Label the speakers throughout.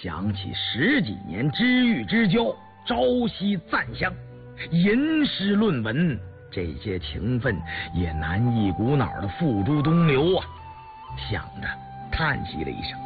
Speaker 1: 想起10几年知遇之交，朝夕赞香，吟诗论文，这些情分也难一股脑的付诸东流啊！想着叹息了一声，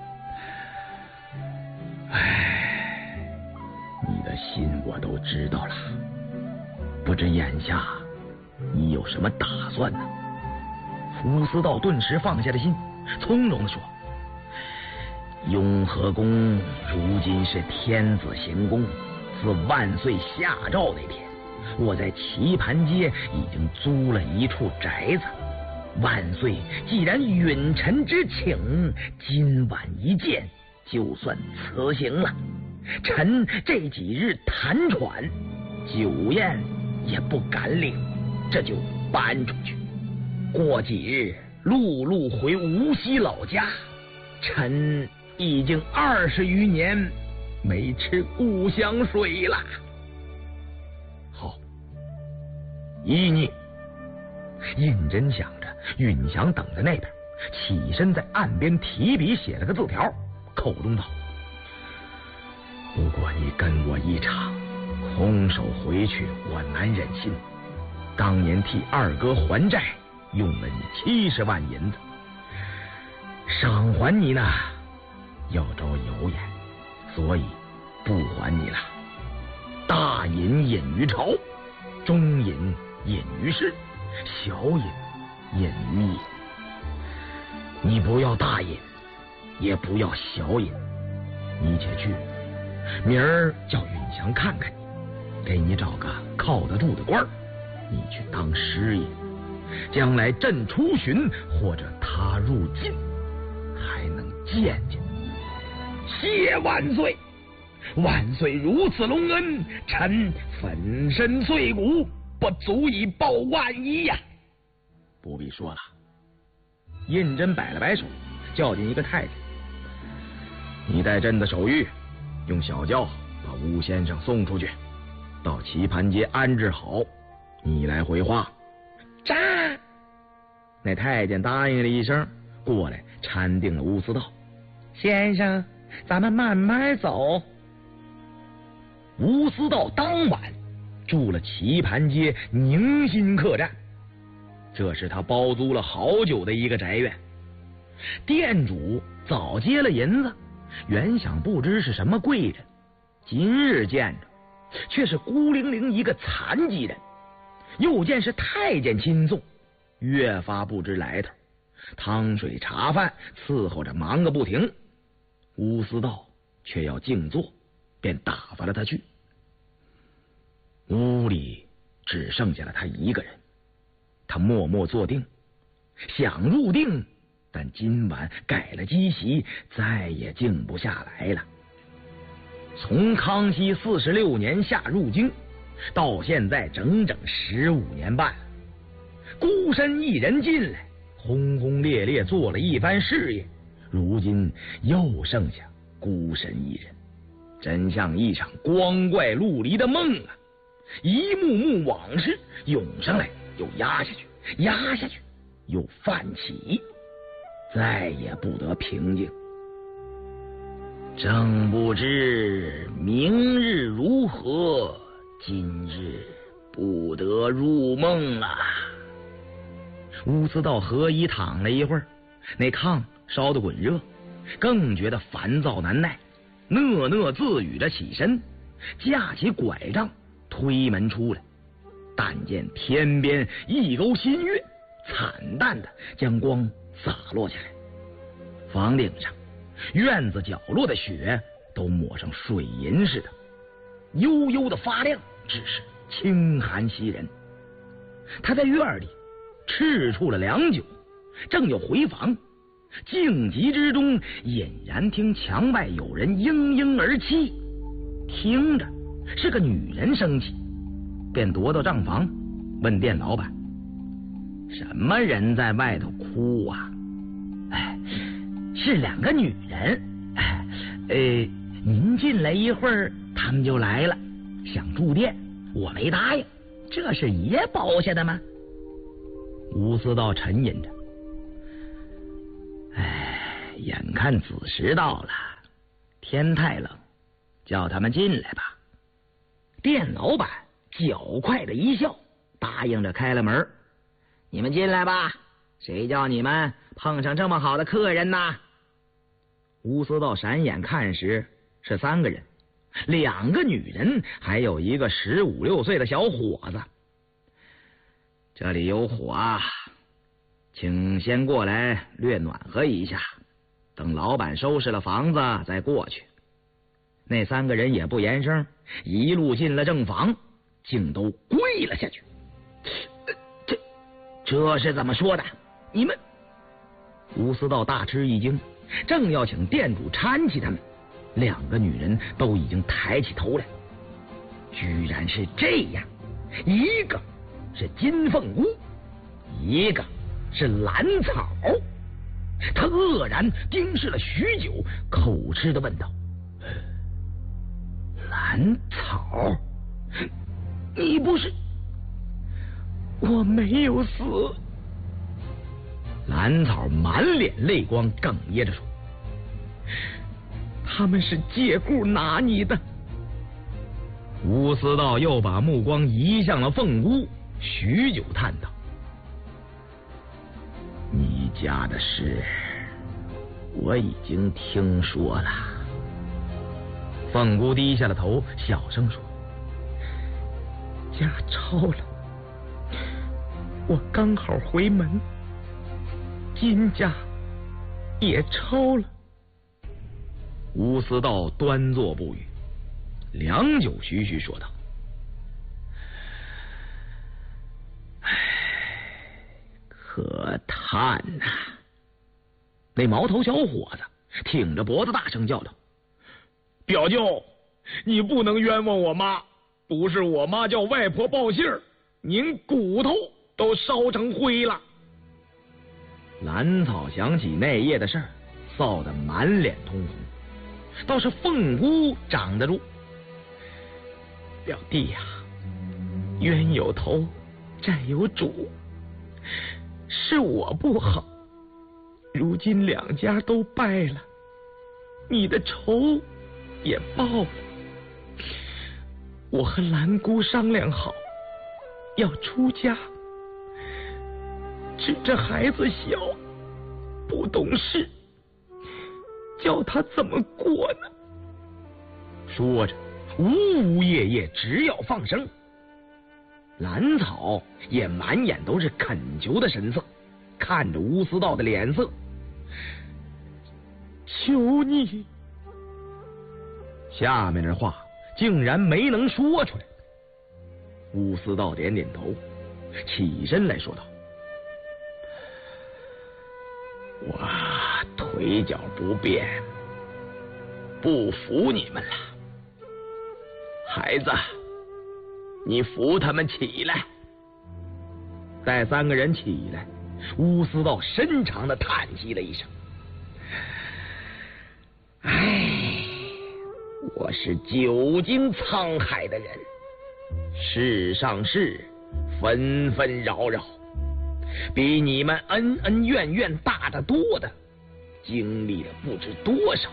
Speaker 1: 唉，你的心我都知道了，不知眼下你有什么打算呢？吴思道顿时放下了心，从容地说：雍和宫如今是天子行宫，自万岁下诏那天，我在棋盘街已经租了一处宅子。万岁既然允臣之请，今晚一见就算辞行了。臣这几日痰喘，酒宴也不敢领，这就搬出去。过几日陆路回无锡老家，臣已经20余年没吃故乡水了。好，依你。胤禛想着，允祥等在那边，起身在岸边提笔写了个字条，口中道：不过你跟我一场，空手回去我难忍心。当年替二哥还债，用了你70万银子，赏还你呢要着有眼，所以不还你了。大隐隐于朝，中隐隐于市，小隐隐于野。你不要大隐，也不要小隐，你且去，明儿叫允祥看看你，给你找个靠得住的官儿，你去当师爷，将来朕出巡或者他入晋，还能见见。谢万岁！万岁如此隆恩，臣粉身碎骨不足以报万一呀！不必说了。胤禛摆了摆手，叫进一个太监：你带朕的手谕，用小轿把吴先生送出去，到棋盘街安置好，你来回话。喳！那太监答应了一声，过来搀定了乌思道：先生，咱们慢慢走。吴思道当晚住了棋盘街宁心客栈，这是他包租了好久的一个宅院。店主早接了银子，原想不知是什么贵人，今日见着却是孤零零一个残疾人，又见是太监亲送，越发不知来头，汤水茶饭伺候着忙个不停。乌思道却要静坐，便打发了他去。屋里只剩下了他一个人，他默默坐定，想入定，但今晚改了积习，再也静不下来了。从康熙46年夏入京到现在整整15年半了，孤身一人进来，轰轰烈烈做了一番事业，如今又剩下孤身一人，真像一场光怪陆离的梦啊！一幕幕往事涌上来，又压下去，压下去，又泛起，再也不得平静。正不知明日如何，今日不得入梦啊！乌思道合衣躺了一会儿，那炕烧得滚热，更觉得烦躁难耐，讷讷自语着起身，架起拐杖推门出来。但见天边一钩新月惨淡的将光洒落下来，房顶上院子角落的雪都抹上水银似的，悠悠的发亮，只是清寒袭人。他在院里赤处了良久，正要回房，静极之中隐然听墙外有人嘤嘤而泣，听着是个女人生气，便踱到账房问店老板：什么人在外头哭啊？是2个女人，您进来一会儿他们就来了，想住店我没答应，这是爷包下的吗？吴思道沉吟着，眼看子时到了， 天太冷，叫他们进来吧。店老板较快的一笑，答应着开了门。你们进来吧，谁叫你们碰上这么好的客人呢？吴思道闪眼看时，是3个人，2个女人，还有一个15、16岁的小伙子。这里有火啊，请先过来略暖和一下，等老板收拾了房子再过去。那3个人也不言声，一路进了正房，竟都跪了下去。这是怎么说的？你们……吴思道大吃一惊，正要请店主搀起他们，2个女人都已经抬起头来。居然是这样，一个是金凤姑，一个是兰草。他愕然盯视了许久，口吃的问道：“兰草，你不是？”“我没有死。”兰草满脸泪光，哽咽着说：“他们是借故拿你的。”吴思道又把目光移向了凤姑，许久叹道：“你家的事我已经听说了。”凤姑低下了头，小声说：“家抄了，我刚好回门，金家也抄了。”吴思道端坐不语，良久，徐徐说道：“唉，可叹呐！”那毛头小伙子挺着脖子大声叫道：“表舅，你不能冤枉我妈，不是我妈叫外婆报信儿，您骨头都烧成灰了。”兰草想起那夜的事儿，臊得满脸通红，倒是凤姑长得住。“表弟呀，冤有头，债有主，是我不好，如今2家都败了，你的仇也报了。我和兰姑商量好，要出家，只这孩子小，不懂事，叫他怎么过呢？”说着呜呜咽咽，直要放声。兰草也满眼都是恳求的神色，看着吴思道的脸色：“求你。”下面的话竟然没能说出来。吴思道点点头，起身来说道：“我腿脚不便，不扶你们了。孩子，你扶他们起来。”待3个人起来，吴思道深长的叹息了一声：“唉，我是久经沧海的人，世上事纷纷扰扰，比你们恩恩怨怨大得多的，经历了不知多少。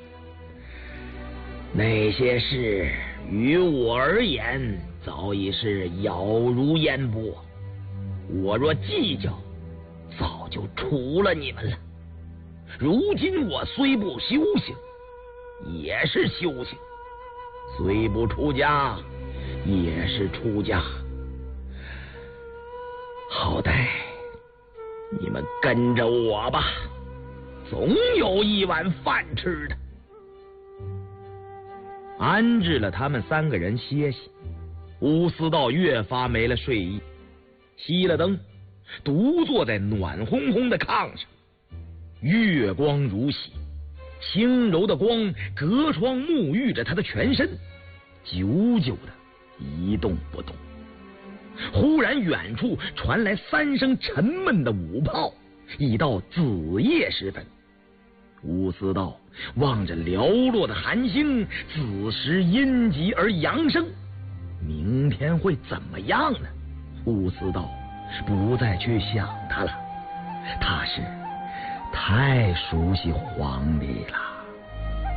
Speaker 1: 那些事于我而言，早已是杳如烟波。我若计较，早就除了你们了。如今我虽不修行，也是修行；虽不出家，也是出家。好歹你们跟着我吧，总有一碗饭吃的。”安置了他们3个人歇息，吴思道越发没了睡意，熄了灯，独坐在暖烘烘的炕上。月光如洗，轻柔的光隔窗沐浴着他的全身，久久的一动不动。忽然远处传来3声沉闷的午炮，已到子夜时分。吴思道望着寥落的寒星，子时阴极而阳生，明天会怎么样呢？吴思道不再去想他了，他是太熟悉皇帝了。